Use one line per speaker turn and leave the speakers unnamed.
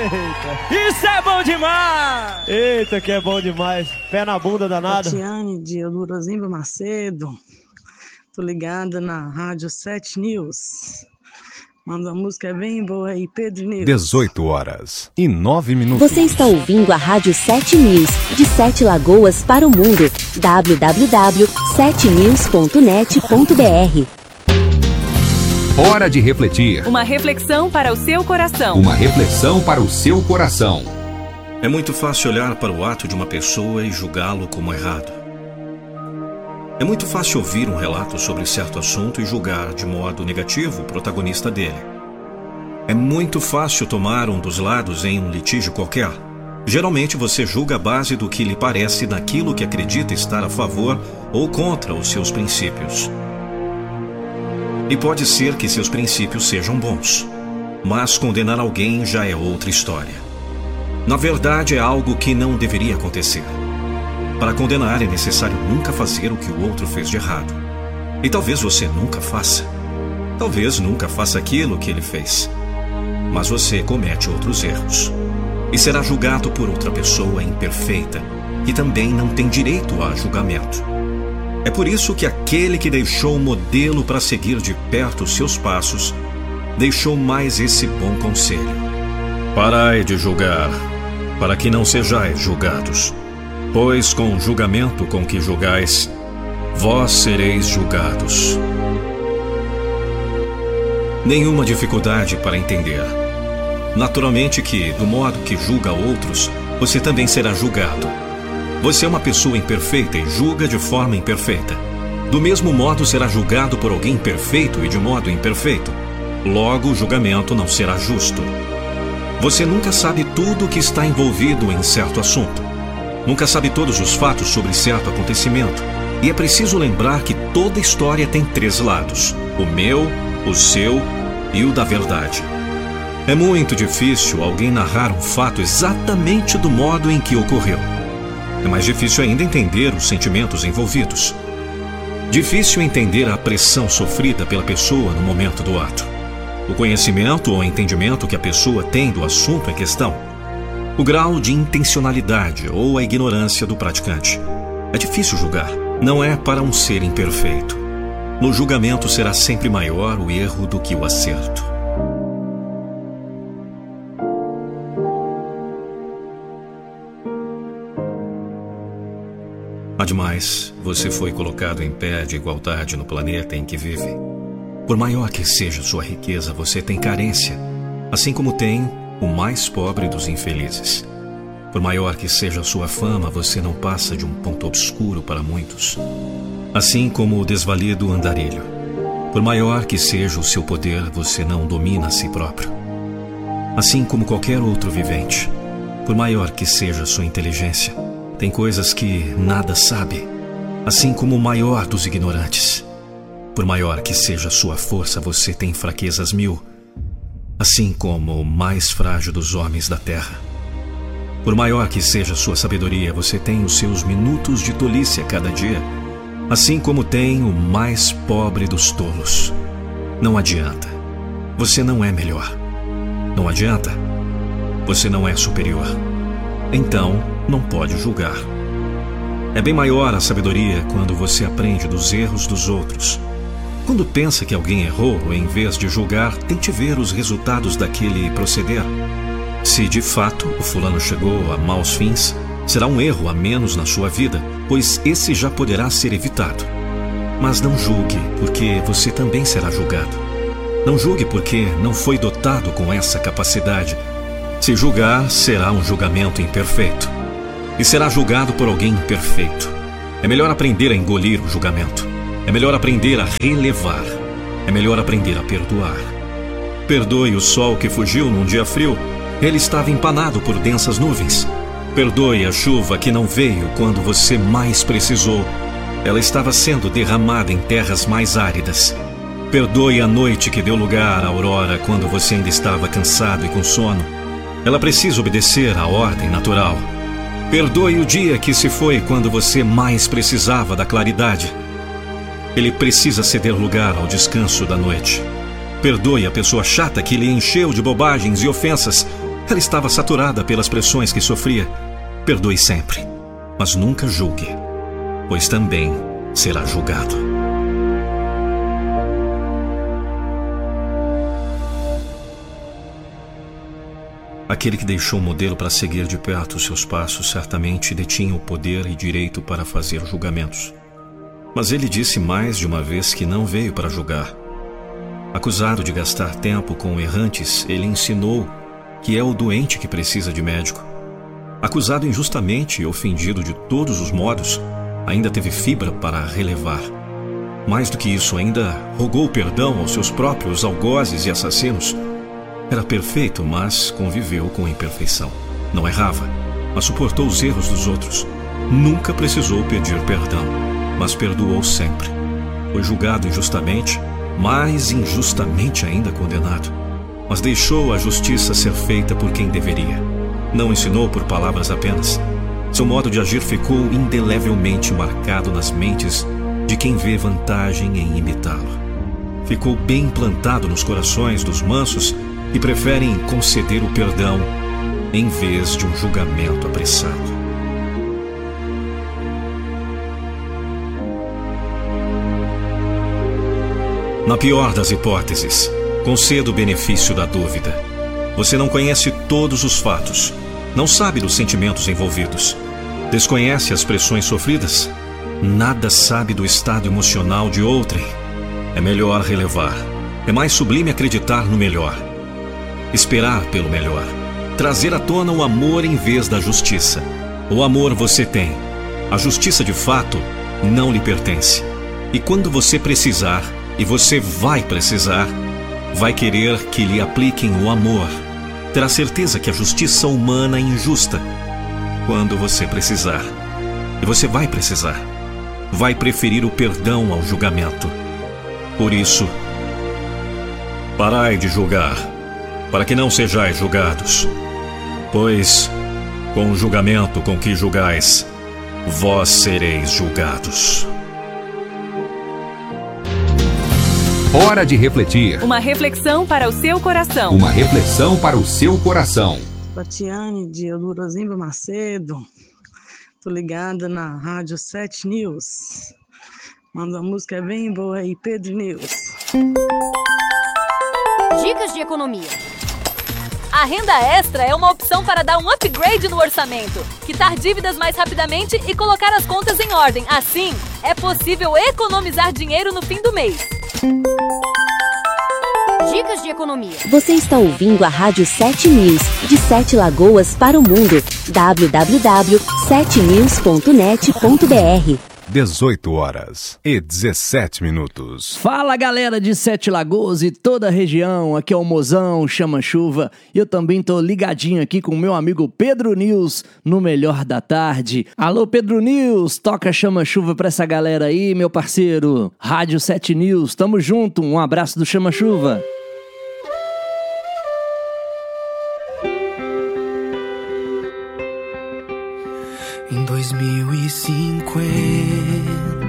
Eita. Isso é bom demais!
Eita, que é bom demais. Pé na bunda danada.
Tatiane de Eudorozimba Macedo. Tô ligada na Rádio 7 News. Manda uma música bem boa aí, Pedro News.
18h09.
Você está ouvindo a Rádio 7 News, de 7 Lagoas para o mundo. www.7news.net.br.
Hora de refletir.
Uma reflexão para o seu coração.
Uma reflexão para o seu coração.
É muito fácil olhar para o ato de uma pessoa e julgá-lo como errado. É muito fácil ouvir um relato sobre certo assunto e julgar de modo negativo o protagonista dele. É muito fácil tomar um dos lados em um litígio qualquer. Geralmente você julga a base do que lhe parece naquilo que acredita estar a favor ou contra os seus princípios. E pode ser que seus princípios sejam bons, mas condenar alguém já é outra história. Na verdade, é algo que não deveria acontecer. Para condenar é necessário nunca fazer o que o outro fez de errado. E talvez você nunca faça. Talvez nunca faça aquilo que ele fez. Mas você comete outros erros. E será julgado por outra pessoa imperfeita, que também não tem direito a julgamento. É por isso que aquele que deixou o modelo para seguir de perto os seus passos, deixou mais esse bom conselho. Parai de julgar, para que não sejais julgados. Pois com o julgamento com que julgais, vós sereis julgados. Nenhuma dificuldade para entender. Naturalmente que, do modo que julga outros, você também será julgado. Você é uma pessoa imperfeita e julga de forma imperfeita. Do mesmo modo será julgado por alguém imperfeito e de modo imperfeito. Logo, o julgamento não será justo. Você nunca sabe tudo o que está envolvido em certo assunto. Nunca sabe todos os fatos sobre certo acontecimento. E é preciso lembrar que toda história tem 3 lados: o meu, o seu e o da verdade. É muito difícil alguém narrar um fato exatamente do modo em que ocorreu. É mais difícil ainda entender os sentimentos envolvidos. Difícil entender a pressão sofrida pela pessoa no momento do ato. O conhecimento ou entendimento que a pessoa tem do assunto em questão. O grau de intencionalidade ou a ignorância do praticante. É difícil julgar. Não é para um ser imperfeito. No julgamento será sempre maior o erro do que o acerto. Ademais, você foi colocado em pé de igualdade no planeta em que vive. Por maior que seja sua riqueza, você tem carência, assim como tem o mais pobre dos infelizes. Por maior que seja sua fama, você não passa de um ponto obscuro para muitos, assim como o desvalido andarilho. Por maior que seja o seu poder, você não domina a si próprio, assim como qualquer outro vivente. Por maior que seja sua inteligência, tem coisas que nada sabe, assim como o maior dos ignorantes. Por maior que seja sua força, você tem fraquezas 1000, assim como o mais frágil dos homens da terra. Por maior que seja sua sabedoria, você tem os seus minutos de tolice a cada dia, assim como tem o mais pobre dos tolos. Não adianta. Você não é melhor. Não adianta. Você não é superior. Então, não pode julgar. É bem maior a sabedoria quando você aprende dos erros dos outros. Quando pensa que alguém errou, em vez de julgar, tente ver os resultados daquele proceder. Se de fato o fulano chegou a maus fins, será um erro a menos na sua vida, pois esse já poderá ser evitado. Mas não julgue, porque você também será julgado. Não julgue porque não foi dotado com essa capacidade. Se julgar, será um julgamento imperfeito. E será julgado por alguém imperfeito. É melhor aprender a engolir o julgamento. É melhor aprender a relevar. É melhor aprender a perdoar. Perdoe o sol que fugiu num dia frio. Ele estava empanado por densas nuvens. Perdoe a chuva que não veio quando você mais precisou. Ela estava sendo derramada em terras mais áridas. Perdoe a noite que deu lugar à aurora quando você ainda estava cansado e com sono. Ela precisa obedecer à ordem natural. Perdoe o dia que se foi quando você mais precisava da claridade. Ele precisa ceder lugar ao descanso da noite. Perdoe a pessoa chata que lhe encheu de bobagens e ofensas, Ela estava saturada pelas pressões que sofria. Perdoe sempre, mas nunca julgue, pois também será julgado. Aquele que deixou o modelo para seguir de perto os seus passos certamente detinha o poder e direito para fazer julgamentos. Mas ele disse mais de uma vez que não veio para julgar. Acusado de gastar tempo com errantes, ele ensinou que é o doente que precisa de médico. Acusado injustamente e ofendido de todos os modos, ainda teve fibra para relevar. Mais do que isso, ainda rogou perdão aos seus próprios algozes e assassinos. Era perfeito, mas conviveu com a imperfeição. Não errava, mas suportou os erros dos outros. Nunca precisou pedir perdão, mas perdoou sempre. Foi julgado injustamente, mais injustamente ainda condenado. Mas deixou a justiça ser feita por quem deveria. Não ensinou por palavras apenas. Seu modo de agir ficou indelevelmente marcado nas mentes de quem vê vantagem em imitá-lo. Ficou bem implantado nos corações dos mansos que preferem conceder o perdão em vez de um julgamento apressado. Na pior das hipóteses, conceda o benefício da dúvida. Você não conhece todos os fatos, não sabe dos sentimentos envolvidos, desconhece as pressões sofridas, nada sabe do estado emocional de outrem. É melhor relevar, é mais sublime acreditar no melhor, esperar pelo melhor, trazer à tona o amor em vez da justiça. O amor você tem, a justiça de fato não lhe pertence. E quando você precisar, e você vai precisar, vai querer que lhe apliquem o amor. Terá certeza que a justiça humana é injusta. Quando você precisar, e você vai precisar, vai preferir o perdão ao julgamento. Por isso, parai de julgar, para que não sejais julgados. Pois, com o julgamento com que julgais, vós sereis julgados.
Hora de refletir.
Uma reflexão para o seu coração.
Uma reflexão para o seu coração.
Tatiane de Eudorozimba Macedo. Tô ligada na Rádio 7 News. Manda uma música bem boa aí, Pedro News.
Dicas de economia. A renda extra é uma opção para dar um upgrade no orçamento, quitar dívidas mais rapidamente e colocar as contas em ordem. Assim, é possível economizar dinheiro no fim do mês. Dicas de economia.
Você está ouvindo a Rádio 7 News, de 7 Lagoas para o mundo. www.7news.net.br
18h17. Fala, galera de 7 Lagoas e toda a região, aqui é o Mozão, Chama Chuva, e eu também tô ligadinho aqui com o meu amigo Pedro News, no Melhor da Tarde. Alô, Pedro News, toca Chama Chuva pra essa galera aí, meu parceiro. Rádio 7 News, tamo junto, um abraço do Chama Chuva.
Em 2050